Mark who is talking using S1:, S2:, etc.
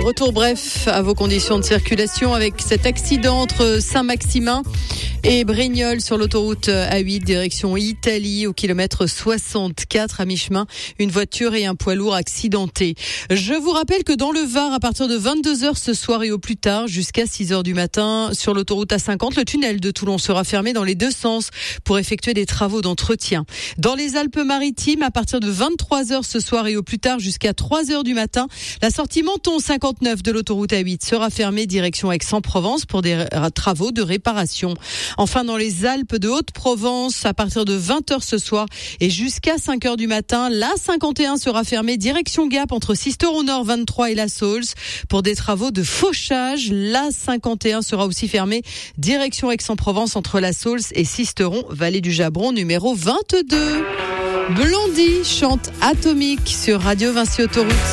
S1: Retour bref à vos conditions de circulation avec cet accident entre Saint-Maximin et Brignoles sur l'autoroute A8 direction Italie au kilomètre 64 à mi-chemin. Une voiture et un poids lourd accidentés. Je vous rappelle que dans le Var, à partir de 22h ce soir et au plus tard jusqu'à 6h du matin sur l'autoroute A50, le tunnel de Toulon sera fermé dans les deux sens pour effectuer des travaux d'entretien. Dans les Alpes-Maritimes, à partir de 23h ce soir et au plus tard jusqu'à 3h du matin, la sortie Menton 59 de l'autoroute A8 sera fermée direction Aix-en-Provence pour des travaux de réparation. Enfin, dans les Alpes de Haute-Provence, à partir de 20h ce soir et jusqu'à 5h du matin, la 51 sera fermée direction Gap entre Sisteron Nord 23 et la Saulce pour des travaux de fauchage. La 51 sera aussi fermée direction Aix-en-Provence entre la Saulce et Sisteron, vallée du Jabron numéro 22. Blondie chante Atomique sur Radio Vinci Autoroute.